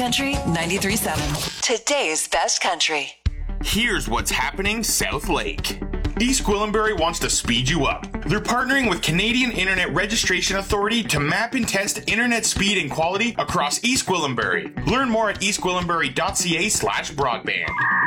Country 93.7. Today's best country. Here's what's happening South Lake. East Gwillimbury wants to speed you up. They're partnering with Canadian Internet Registration Authority to map and test internet speed and quality across East Gwillimbury. Learn more at eastgwillimbury.ca/broadband.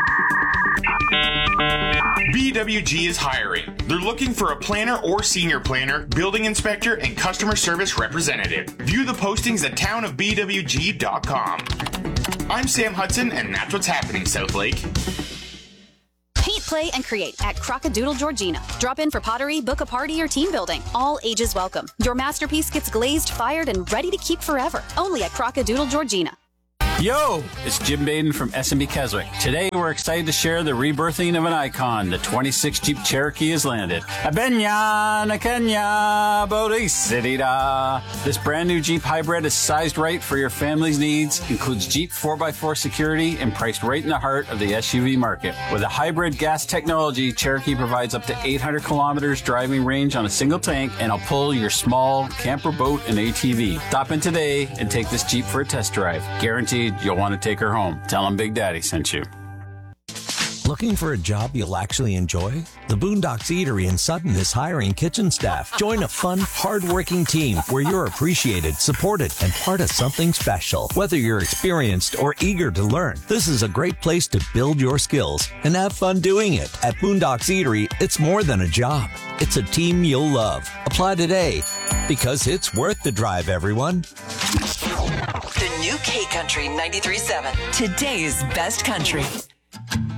BWG is hiring. They're looking for a planner or senior planner, building inspector, and customer service representative. View the postings at townofbwg.com. I'm Sam Hudson, and that's what's happening South Lake. Paint, play, and create at Crockadoodle Georgina. Drop in for pottery, book a party, or team building. All ages welcome. Your masterpiece gets glazed, fired, and ready to keep forever. Only at Crockadoodle Georgina. Yo, it's Jim Baden from S&B Keswick. Today, we're excited to share the rebirthing of an icon. The 26 Jeep Cherokee has landed. Abenya, Nakenya, Bodhisidida. This brand new Jeep hybrid is sized right for your family's needs, includes Jeep 4x4 security, and priced right in the heart of the SUV market. With a hybrid gas technology, Cherokee provides up to 800 kilometers driving range on a single tank, and will pull your small camper, boat, and ATV. Stop in today and take this Jeep for a test drive. Guaranteed you'll want to take her home. Tell them Big Daddy sent you. Looking for a job you'll actually enjoy? The Boondocks Eatery in Sutton is hiring kitchen staff. Join a fun, hard-working team where you're appreciated, supported, and part of something special. Whether you're experienced or eager to learn, this is a great place to build your skills and have fun doing it. At Boondocks Eatery, it's more than a job. It's a team you'll love. Apply today, because it's worth the drive, everyone. The new K Country 93.7. Today's best country.